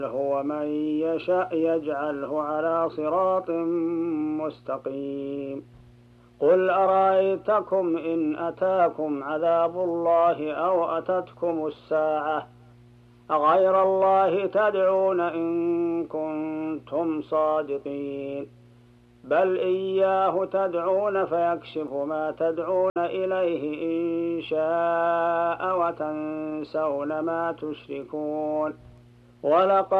ومن يشأ يجعله على صراط مستقيم. قل أرأيتكم إن أتاكم عذاب الله أو أتتكم الساعة أغير الله تدعون إن كنتم صادقين؟ بل إياه تدعون فيكشف ما تدعون إليه إن شاء وتنسون ما تشركون. ولقد